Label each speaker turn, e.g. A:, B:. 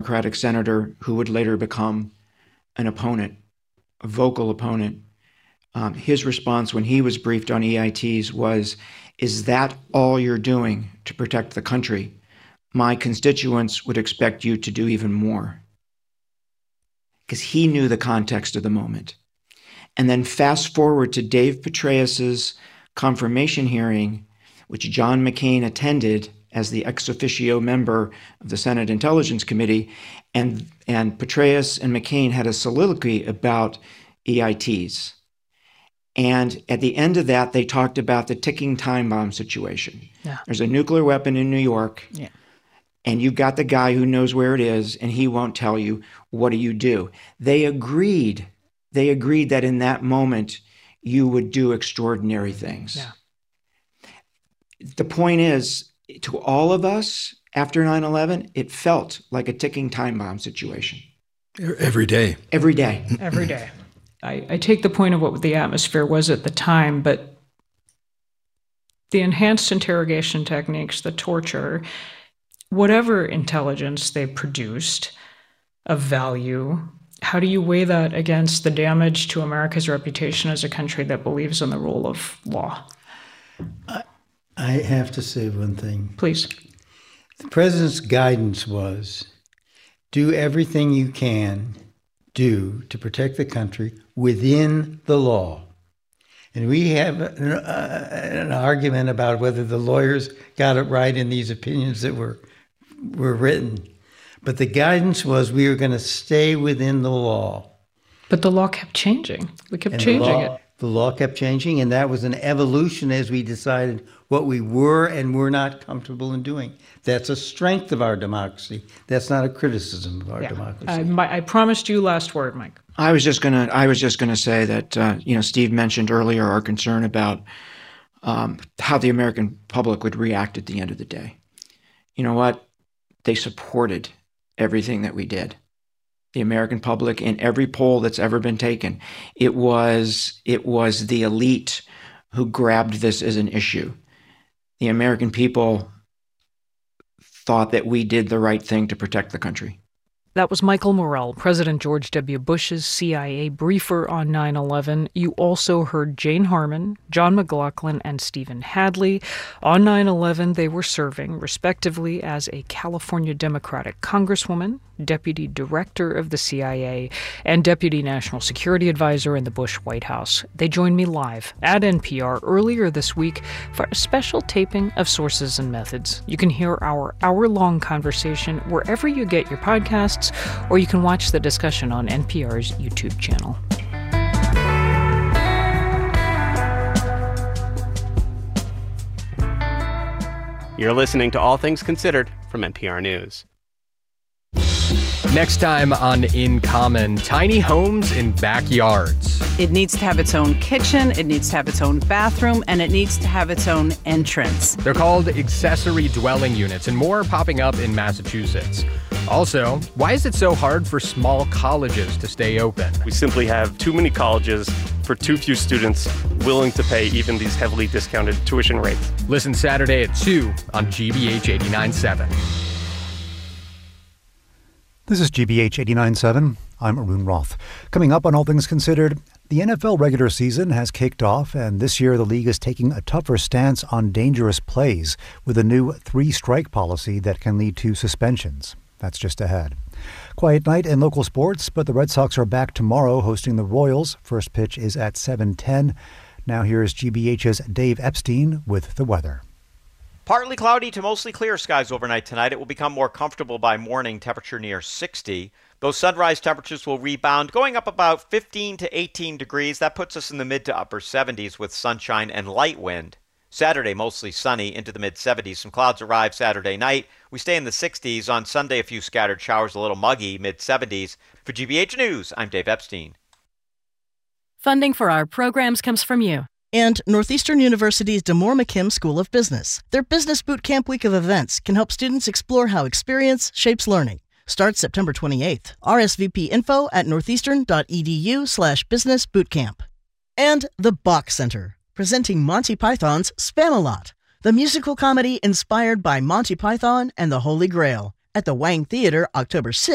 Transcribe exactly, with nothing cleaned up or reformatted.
A: Democratic senator who would later become an opponent, a vocal opponent. Um, his response when he was briefed on E I Ts was, "Is that all you're doing to protect the country? My constituents would expect you to do even more." Because he knew the context of the moment. And then fast forward to Dave Petraeus's confirmation hearing, which John McCain attended as the ex officio member of the Senate Intelligence Committee, and, and Petraeus and McCain had a soliloquy about E I Ts. And at the end of that, they talked about the ticking time bomb situation. Yeah. There's a nuclear weapon in New York, yeah. and you've got the guy who knows where it is, and he won't tell you. What do you do? They agreed. They agreed that in that moment, you would do extraordinary things. Yeah. The point is, to all of us, after nine eleven, it felt like a ticking time bomb situation.
B: Every day.
A: Every day.
C: Every day. I, I take the point of what the atmosphere was at the time, but the enhanced interrogation techniques, the torture, whatever intelligence they produced of value, how do you weigh that against the damage to America's reputation as a country that believes in the rule of law?
D: I, I have to say one thing.
C: Please.
D: The president's guidance was, do everything you can do to protect the country within the law. And we have an, uh, an argument about whether the lawyers got it right in these opinions that were were written. But the guidance was we were going to stay within the law.
C: But the law kept changing. We kept
D: and
C: changing
D: the law,
C: it.
D: The law kept changing, and that was an evolution as we decided what we were and were not comfortable in doing. That's a strength of our democracy. That's not a criticism of our yeah. democracy.
C: I, my, I promised you last word, Mike.
A: I was just gonna. I was just gonna say that uh, you know, Steve mentioned earlier our concern about um, how the American public would react at the end of the day. You know what? They supported everything that we did. The American public, in every poll that's ever been taken, it was it was the elite who grabbed this as an issue. The American people thought that we did the right thing to protect the country.
C: That was Michael Morell, President George W. Bush's C I A briefer on nine eleven. You also heard Jane Harman, John McLaughlin, and Stephen Hadley. On nine eleven, they were serving, respectively, as a California Democratic Congresswoman, Deputy Director of the C I A, and Deputy National Security Advisor in the Bush White House. They joined me live at N P R earlier this week for a special taping of Sources and Methods. You can hear our hour-long conversation wherever you get your podcasts, or you can watch the discussion on N P R's YouTube channel.
E: You're listening to All Things Considered from N P R News.
F: Next time on In Common, tiny homes in backyards.
G: It needs to have its own kitchen, it needs to have its own bathroom, and it needs to have its own entrance.
F: They're called accessory dwelling units, and more are popping up in Massachusetts. Also, why is it so hard for small colleges to stay open?
H: We simply have too many colleges for too few students willing to pay even these heavily discounted tuition rates.
F: Listen Saturday at two on G B H eighty-nine point seven.
I: This is G B H eighty-nine point seven. I'm Arun Roth. Coming up on All Things Considered, the N F L regular season has kicked off, and this year the league is taking a tougher stance on dangerous plays with a new three-strike policy that can lead to suspensions. That's just ahead. Quiet night in local sports, but the Red Sox are back tomorrow hosting the Royals. First pitch is at seven ten. Now here's G B H's Dave Epstein with the weather.
J: Partly cloudy to mostly clear skies overnight tonight. It will become more comfortable by morning, temperature near sixty. Those sunrise temperatures will rebound, going up about fifteen to eighteen degrees. That puts us in the mid to upper seventies with sunshine and light wind. Saturday, mostly sunny, into the mid seventies. Some clouds arrive Saturday night. We stay in the sixties. On Sunday, a few scattered showers, a little muggy, mid seventies. For G B H News, I'm Dave Epstein.
K: Funding for our programs comes from you
L: and Northeastern University's DeMoore McKim School of Business. Their Business Boot Camp week of events can help students explore how experience shapes learning. Starts September twenty-eighth. R S V P info at northeastern.edu slash business bootcamp. And the Bach Center, presenting Monty Python's Spamalot, the musical comedy inspired by Monty Python and the Holy Grail, at the Wang Theater October sixth.